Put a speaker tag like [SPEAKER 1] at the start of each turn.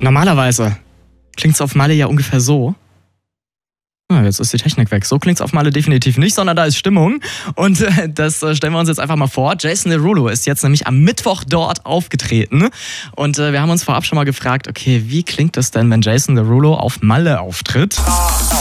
[SPEAKER 1] Normalerweise klingt es auf Malle ja ungefähr so. Jetzt ist die Technik weg. So klingt es auf Malle definitiv nicht, sondern da ist Stimmung. Und das stellen wir uns jetzt einfach mal vor. Jason Derulo ist jetzt nämlich am Mittwoch dort aufgetreten. Und wir haben uns vorab schon mal gefragt, okay, wie klingt das denn, wenn Jason Derulo auf Malle auftritt?